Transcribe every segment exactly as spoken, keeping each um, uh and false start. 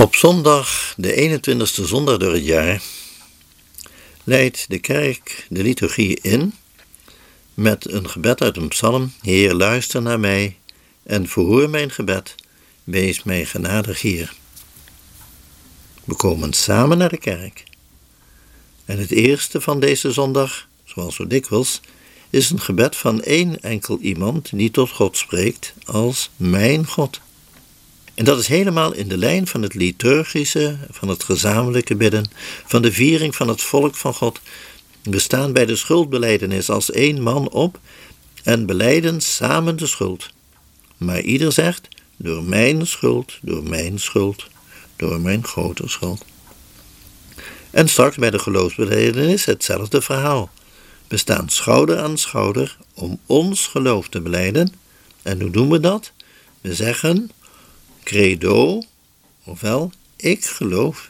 Op zondag, de eenentwintigste zondag door het jaar, leidt de kerk de liturgie in met een gebed uit een psalm. Heer, luister naar mij en verhoor mijn gebed, wees mij genadig hier. We komen samen naar de kerk. En het eerste van deze zondag, zoals zo dikwijls, is een gebed van één enkel iemand die tot God spreekt als mijn God. En dat is helemaal in de lijn van het liturgische, van het gezamenlijke bidden, van de viering van het volk van God. We staan bij de schuldbelijdenis als één man op en belijden samen de schuld. Maar ieder zegt, door mijn schuld, door mijn schuld, door mijn grote schuld. En straks bij de geloofsbelijdenis hetzelfde verhaal. We staan schouder aan schouder om ons geloof te belijden. En hoe doen we dat? We zeggen credo, ofwel ik geloof.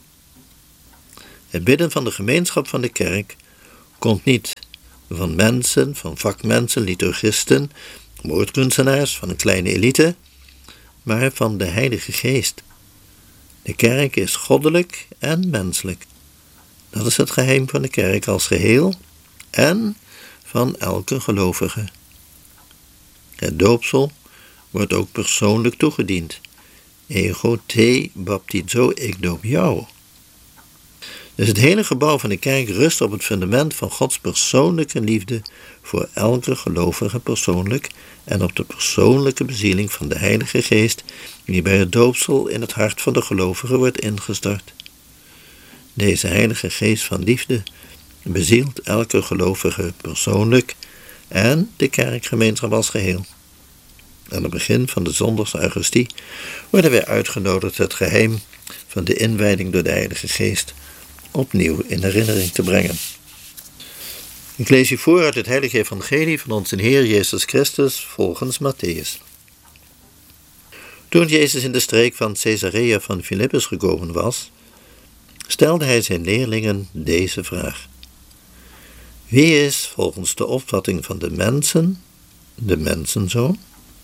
Het bidden van de gemeenschap van de kerk komt niet van mensen, van vakmensen, liturgisten, woordkunstenaars, van een kleine elite, maar van de Heilige Geest. De kerk is goddelijk en menselijk. Dat is het geheim van de kerk als geheel en van elke gelovige. Het doopsel wordt ook persoonlijk toegediend. Ego te baptizo, ik doop jou. Dus het hele gebouw van de kerk rust op het fundament van Gods persoonlijke liefde voor elke gelovige persoonlijk en op de persoonlijke bezieling van de Heilige Geest die bij het doopsel in het hart van de gelovige wordt ingestort. Deze Heilige Geest van liefde bezielt elke gelovige persoonlijk en de kerkgemeenschap als geheel. Aan het begin van de zondagse Eucharistie worden wij uitgenodigd het geheim van de inwijding door de Heilige Geest opnieuw in herinnering te brengen. Ik lees u voor uit het Heilige Evangelie van onze Heer Jezus Christus volgens Mattheüs. Toen Jezus in de streek van Caesarea van Philippus gekomen was, stelde hij zijn leerlingen deze vraag: Wie is volgens de opvatting van de mensen de mensenzoon?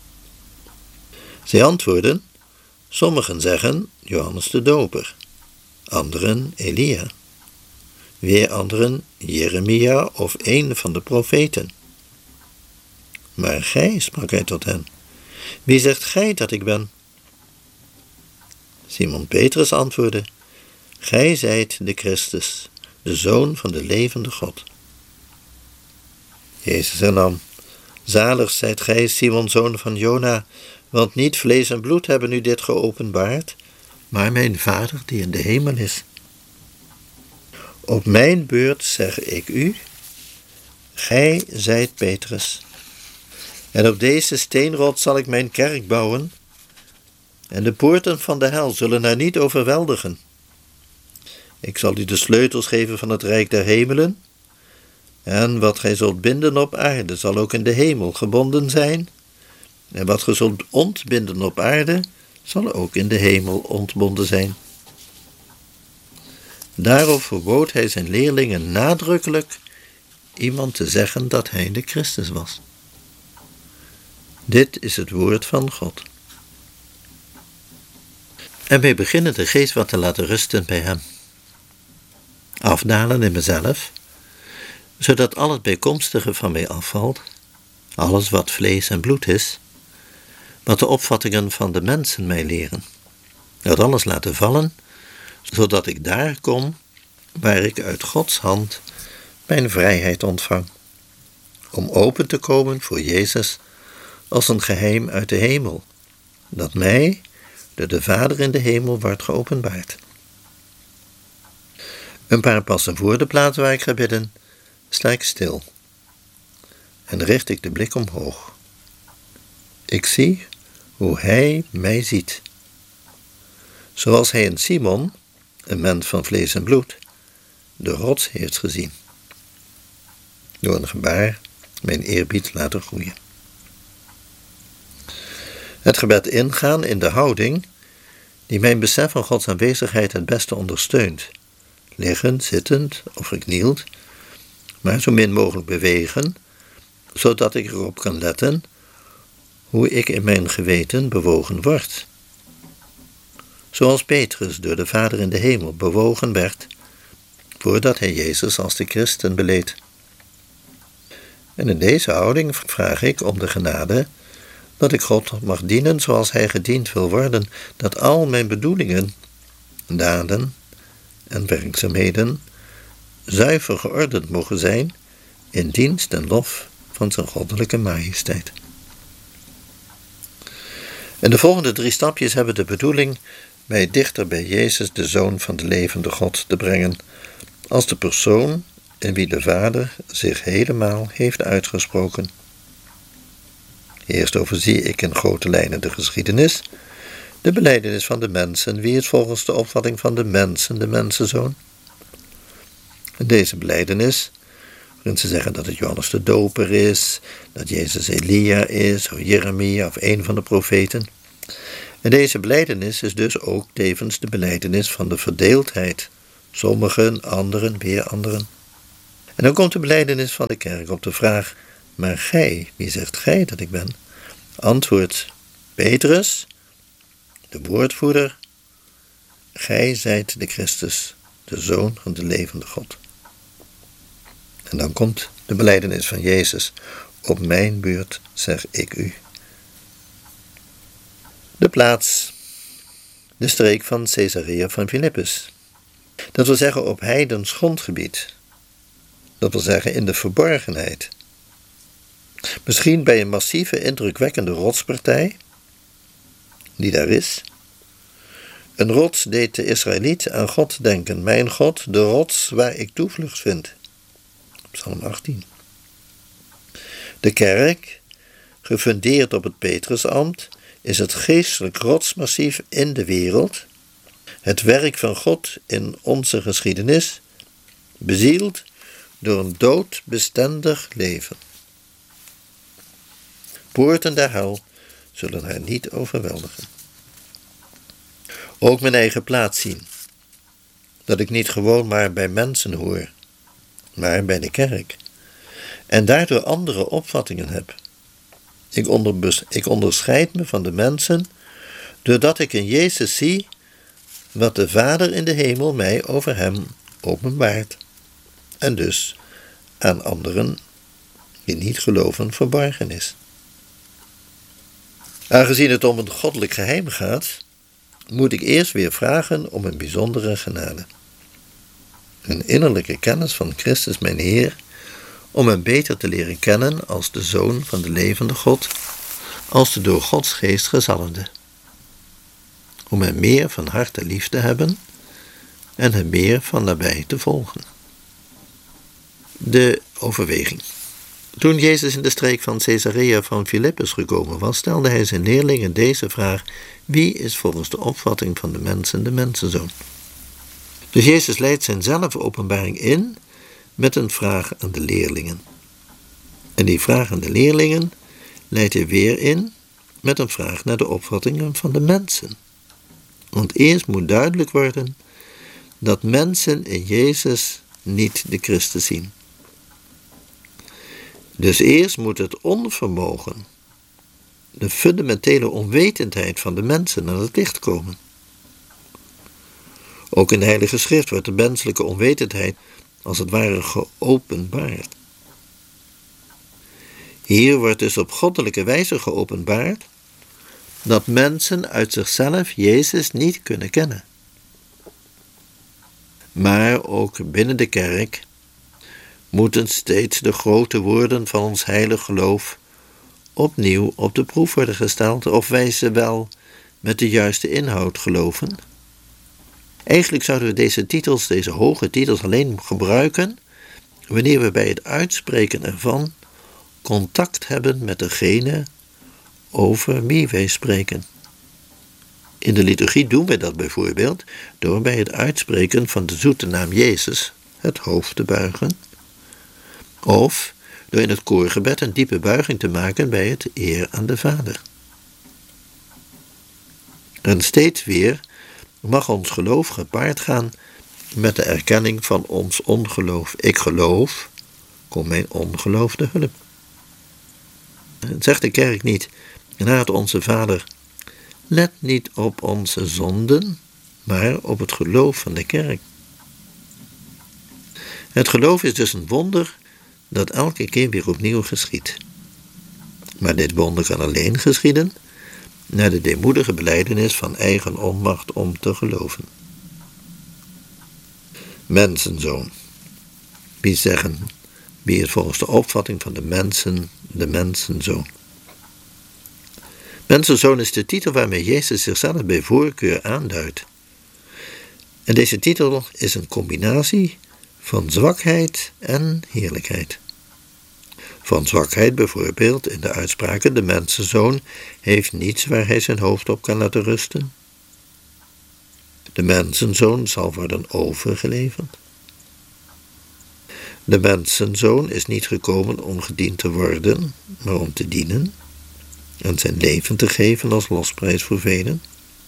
Zij antwoordden: Sommigen zeggen Johannes de Doper, anderen Elia, weer anderen Jeremia of een van de profeten. Maar gij, sprak hij tot hen, wie zegt gij dat ik ben? Simon Petrus antwoordde: Gij zijt de Christus, de Zoon van de levende God. Jezus hernam: Zalig zijt gij, Simon, zoon van Jona, want niet vlees en bloed hebben u dit geopenbaard, maar mijn Vader die in de hemel is. Op mijn beurt zeg ik u, gij zijt Petrus, en op deze steenrots zal ik mijn kerk bouwen, en de poorten van de hel zullen haar niet overweldigen. Ik zal u de sleutels geven van het rijk der hemelen, en wat gij zult binden op aarde zal ook in de hemel gebonden zijn, en wat ge zult ontbinden op aarde zal ook in de hemel ontbonden zijn. Daarop verbood hij zijn leerlingen nadrukkelijk iemand te zeggen dat hij de Christus was. Dit is het woord van God. En wij beginnen de geest wat te laten rusten bij hem. Afdalen in mezelf, zodat al het bijkomstige van mij afvalt, alles wat vlees en bloed is, wat de opvattingen van de mensen mij leren. Dat alles laten vallen, zodat ik daar kom waar ik uit Gods hand mijn vrijheid ontvang, om open te komen voor Jezus als een geheim uit de hemel, dat mij door de Vader in de hemel wordt geopenbaard. Een paar passen voor de plaats waar ik ga bidden, sta ik stil en richt ik de blik omhoog. Ik zie hoe hij mij ziet, zoals hij in Simon, een mens van vlees en bloed, de rots heeft gezien. Door een gebaar mijn eerbied laten groeien. Het gebed ingaan in de houding die mijn besef van Gods aanwezigheid het beste ondersteunt. Liggend, zittend of geknield, maar zo min mogelijk bewegen, zodat ik erop kan letten hoe ik in mijn geweten bewogen word. zoals Petrus door de Vader in de hemel bewogen werd, voordat hij Jezus als de Christen beleed. En in deze houding vraag ik om de genade dat ik God mag dienen zoals Hij gediend wil worden, dat al mijn bedoelingen, daden en werkzaamheden zuiver geordend mogen zijn in dienst en lof van zijn goddelijke majesteit. En de volgende drie stapjes hebben de bedoeling mij dichter bij Jezus, de Zoon van de levende God, te brengen, als de persoon in wie de Vader zich helemaal heeft uitgesproken. Eerst overzie ik in grote lijnen de geschiedenis, de belijdenis van de mensen, wie is volgens de opvatting van de mensen de mensenzoon. En deze belijdenis, waarin ze zeggen dat het Johannes de Doper is, dat Jezus Elia is, of Jeremia of een van de profeten. En deze belijdenis is dus ook tevens de belijdenis van de verdeeldheid. Sommigen, anderen, weer anderen. En dan komt de belijdenis van de kerk op de vraag, maar gij, wie zegt gij dat ik ben? Antwoord Petrus, de woordvoerder, gij zijt de Christus, de Zoon van de levende God. En dan komt de belijdenis van Jezus, op mijn beurt zeg ik u. De plaats, de streek van Caesarea van Philippus. Dat wil zeggen op heidens grondgebied. Dat wil zeggen in de verborgenheid. Misschien bij een massieve, indrukwekkende rotspartij, die daar is. Een rots deed de Israëliet aan God denken. Mijn God, de rots waar ik toevlucht vind. Psalm achttien. De kerk, gefundeerd op het Petrusambt, is het geestelijk rotsmassief in de wereld, het werk van God in onze geschiedenis, bezield door een doodbestendig leven. Poorten der hel zullen haar niet overweldigen. Ook mijn eigen plaats zien, dat ik niet gewoon maar bij mensen hoor, maar bij de kerk, en daardoor andere opvattingen heb. Ik, onder, ik onderscheid me van de mensen, doordat ik in Jezus zie wat de Vader in de hemel mij over hem openbaart, en dus aan anderen die niet geloven verborgen is. Aangezien het om een goddelijk geheim gaat, moet ik eerst weer vragen om een bijzondere genade. Een innerlijke kennis van Christus mijn Heer, om hem beter te leren kennen als de Zoon van de levende God, als de door Gods geest gezalfde. Om hem meer van harte lief te hebben en hem meer van nabij te volgen. De overweging. Toen Jezus in de streek van Caesarea van Philippus gekomen was, stelde hij zijn leerlingen deze vraag: wie is volgens de opvatting van de mensen de mensenzoon? Dus Jezus leidt zijn zelfopenbaring in met een vraag aan de leerlingen. En die vraag aan de leerlingen leidt hij weer in met een vraag naar de opvattingen van de mensen. Want eerst moet duidelijk worden dat mensen in Jezus niet de Christus zien. Dus eerst moet het onvermogen, de fundamentele onwetendheid van de mensen aan het licht komen. Ook in de Heilige Schrift wordt de menselijke onwetendheid als het ware geopenbaard. Hier wordt dus op goddelijke wijze geopenbaard dat mensen uit zichzelf Jezus niet kunnen kennen. Maar ook binnen de kerk moeten steeds de grote woorden van ons heilig geloof opnieuw op de proef worden gesteld, of wij ze wel met de juiste inhoud geloven. Eigenlijk zouden we deze titels, deze hoge titels, alleen gebruiken wanneer we bij het uitspreken ervan contact hebben met degene over wie wij spreken. In de liturgie doen wij dat bijvoorbeeld door bij het uitspreken van de zoete naam Jezus het hoofd te buigen, of door in het koorgebed een diepe buiging te maken bij het eer aan de Vader. En steeds weer mag ons geloof gepaard gaan met de erkenning van ons ongeloof. Ik geloof, kom mijn ongeloof te hulp. Zegt de kerk niet, naar het onze Vader, let niet op onze zonden, maar op het geloof van de kerk. Het geloof is dus een wonder dat elke keer weer opnieuw geschiedt. Maar dit wonder kan alleen geschieden naar de deemoedige belijdenis van eigen onmacht om te geloven. Mensenzoon. Wie zeggen, wie is volgens de opvatting van de mensen de mensenzoon? Mensenzoon is de titel waarmee Jezus zichzelf bij voorkeur aanduidt. En deze titel is een combinatie van zwakheid en heerlijkheid. Van zwakheid bijvoorbeeld in de uitspraken: de mensenzoon heeft niets waar hij zijn hoofd op kan laten rusten. De mensenzoon zal worden overgeleverd. De mensenzoon is niet gekomen om gediend te worden, maar om te dienen en zijn leven te geven als losprijs voor velen.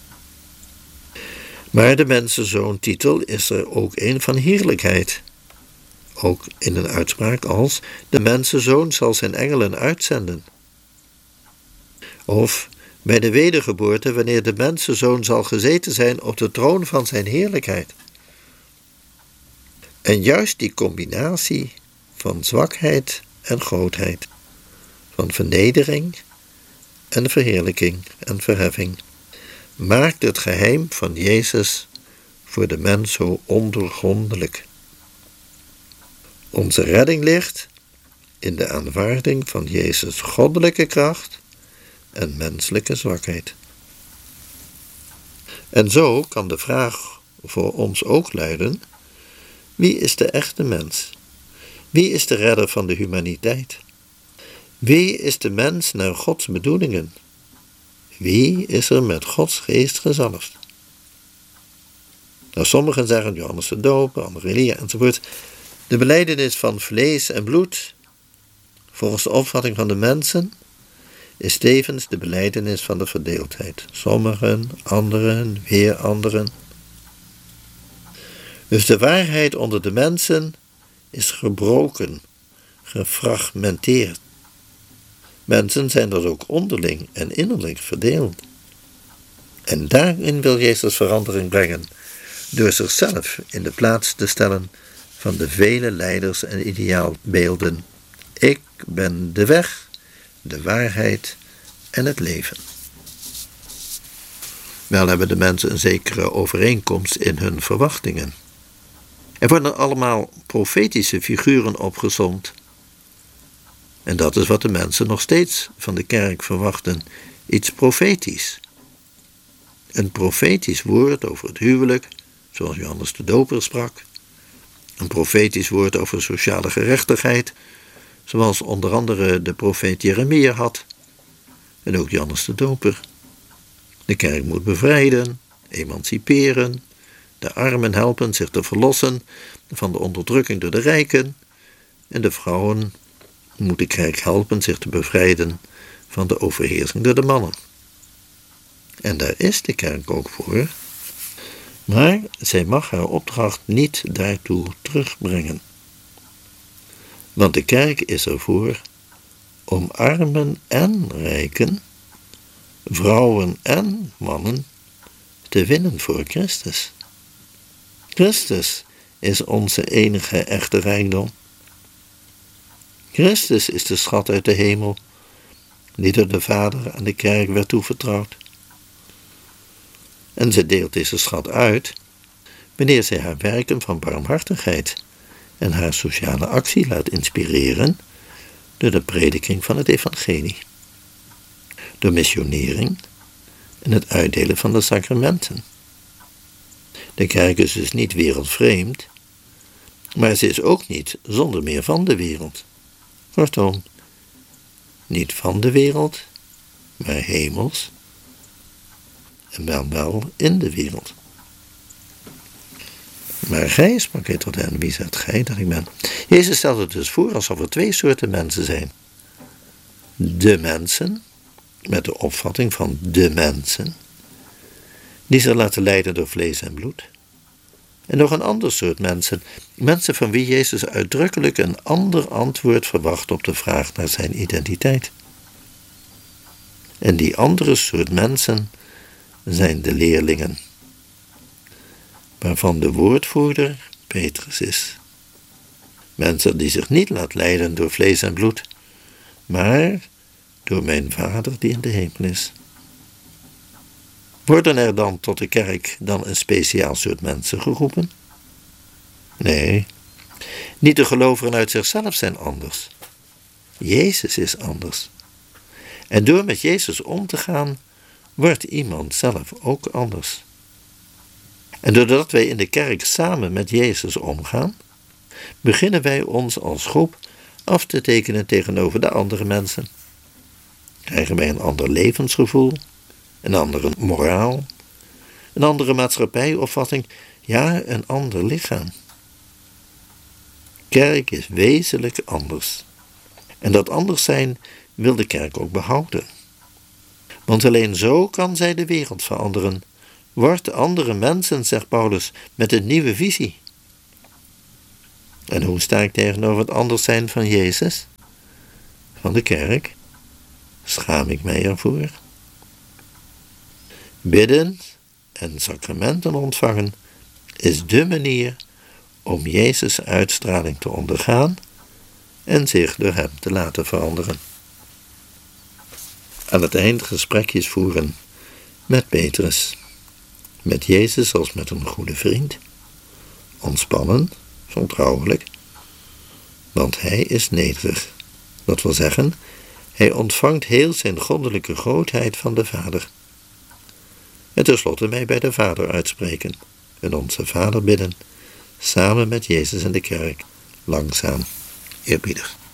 Maar de mensenzoon-titel is er ook een van heerlijkheid. Ook in een uitspraak als: de mensenzoon zal zijn engelen uitzenden. Of bij de wedergeboorte, wanneer de mensenzoon zal gezeten zijn op de troon van zijn heerlijkheid. En juist die combinatie van zwakheid en grootheid, van vernedering en verheerlijking en verheffing, maakt het geheim van Jezus voor de mens zo ondoorgrondelijk. Onze redding ligt in de aanvaarding van Jezus' goddelijke kracht en menselijke zwakheid. En zo kan de vraag voor ons ook luiden: wie is de echte mens? Wie is de redder van de humaniteit? Wie is de mens naar Gods bedoelingen? Wie is er met Gods geest gezalfd? Nou, sommigen zeggen Johannes de Doper, anderen Elia enzovoort. De belijdenis van vlees en bloed, volgens de opvatting van de mensen, is tevens de belijdenis van de verdeeldheid. Sommigen, anderen, weer anderen. Dus de waarheid onder de mensen is gebroken, gefragmenteerd. Mensen zijn dus ook onderling en innerlijk verdeeld. En daarin wil Jezus verandering brengen, door zichzelf in de plaats te stellen van de vele leiders en ideaalbeelden. Ik ben de weg, de waarheid en het leven. Wel hebben de mensen een zekere overeenkomst in hun verwachtingen. Er worden allemaal profetische figuren opgesomd. En dat is wat de mensen nog steeds van de kerk verwachten. Iets profetisch. Een profetisch woord over het huwelijk, zoals Johannes de Doper sprak. Een profetisch woord over sociale gerechtigheid, zoals onder andere de profeet Jeremia had. En ook Johannes de Doper. De kerk moet bevrijden, emanciperen, de armen helpen zich te verlossen van de onderdrukking door de rijken. En de vrouwen moet de kerk helpen zich te bevrijden van de overheersing door de mannen. En daar is de kerk ook voor. Maar zij mag haar opdracht niet daartoe terugbrengen. Want de kerk is ervoor om armen en rijken, vrouwen en mannen te winnen voor Christus. Christus is onze enige echte rijkdom. Christus is de schat uit de hemel, die door de Vader aan de kerk werd toevertrouwd. En zij deelt deze schat uit wanneer zij haar werken van barmhartigheid en haar sociale actie laat inspireren door de prediking van het evangelie, door missionering en het uitdelen van de sacramenten. De kerk is dus niet wereldvreemd, maar ze is ook niet zonder meer van de wereld. Kortom, niet van de wereld, maar hemels, en wel wel in de wereld. Maar gij, sprak hij tot hen, wie zegt gij dat ik ben? Jezus stelt het dus voor alsof er twee soorten mensen zijn. De mensen, met de opvatting van de mensen, die zich laten leiden door vlees en bloed. En nog een ander soort mensen, mensen van wie Jezus uitdrukkelijk een ander antwoord verwacht op de vraag naar zijn identiteit. En die andere soort mensen zijn de leerlingen. waarvan de woordvoerder Petrus is. Mensen die zich niet laat leiden door vlees en bloed, maar door mijn Vader die in de hemel is. Worden er dan tot de kerk dan een speciaal soort mensen geroepen? Nee, niet de gelovigen uit zichzelf zijn anders. Jezus is anders. En door met Jezus om te gaan, wordt iemand zelf ook anders. En doordat wij in de kerk samen met Jezus omgaan, beginnen wij ons als groep af te tekenen tegenover de andere mensen. Krijgen wij een ander levensgevoel, een andere moraal, een andere maatschappijopvatting, ja, een ander lichaam. Kerk is wezenlijk anders. En dat anders zijn wil de kerk ook behouden. Want alleen zo kan zij de wereld veranderen. Wordt andere mensen, zegt Paulus, met een nieuwe visie. En hoe sta ik tegenover het anders zijn van Jezus? Van de kerk? Schaam ik mij ervoor? Bidden en sacramenten ontvangen is dé manier om Jezus' uitstraling te ondergaan en zich door hem te laten veranderen. Aan het eind gesprekjes voeren met Petrus, met Jezus als met een goede vriend, ontspannen, vertrouwelijk, want hij is nederig. Dat wil zeggen, hij ontvangt heel zijn goddelijke grootheid van de Vader. En tenslotte mij bij de Vader uitspreken en onze Vader bidden, samen met Jezus en de kerk, langzaam, eerbiedig.